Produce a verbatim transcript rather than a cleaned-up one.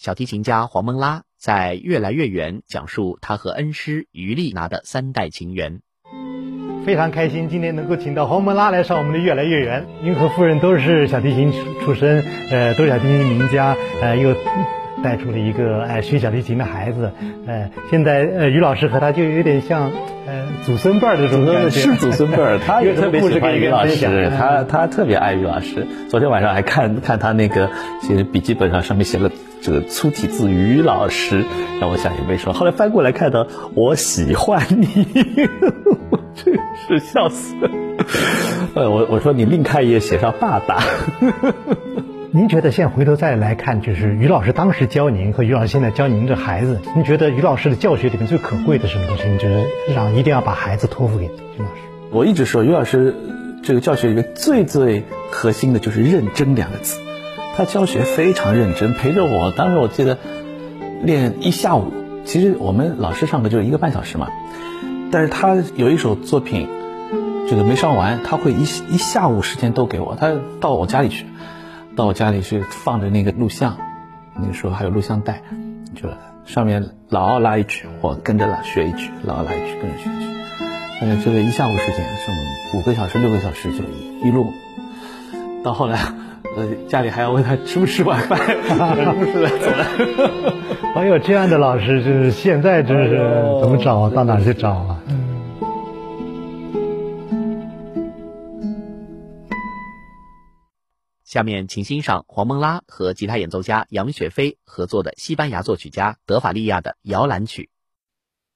小提琴家黄蒙拉在越来越远讲述他和恩师于丽娜的三代情缘。 非常开心今天能够请到黄蒙拉来上我们的越来越远。您和夫人都是小提琴出身，呃，都是小提琴名家，呃，又带出了一个爱、呃、学小提琴的孩子，呃，现在呃于老师和他就有点像呃祖孙辈儿的这种感觉， 是祖孙辈儿，他也特别喜欢于老师，他他特别爱于老师。昨天晚上还看看他那个其实笔记本上上面写了这个粗体字于老师，让我想也没说，后来翻过来看到我喜欢你，我真是笑死了。呃，我我说你另开一页写上爸爸。 您觉得现在回头再来看，就是于老师当时教您和于老师现在教您的孩子，您觉得于老师的教学里面最可贵的什么东西？您觉得让一定要把孩子托付给于老师？ 我一直说于老师这个教学里面最最核心的就是认真两个字。他教学非常认真，陪着我，当时我记得练一下午，其实我们老师上课就是一个半小时嘛，但是他有一首作品这个没上完，他会一一下午时间都给我，他到我家里去。到我家里去放着那个录像，那个时候还有录像带，就上面老奥拉一曲，我跟着拉学一曲，老奥拉一曲跟着学一曲，呃，这个一下午时间，这么五个小时六个小时就一路，到后来，呃，家里还要问他吃不吃晚饭，不吃了走了。 哎呦，这样的老师就是现在真是怎么找啊？到哪儿去找啊？ 下面请欣赏黄蒙拉和吉他演奏家杨雪飞合作的西班牙作曲家德法利亚的摇篮曲。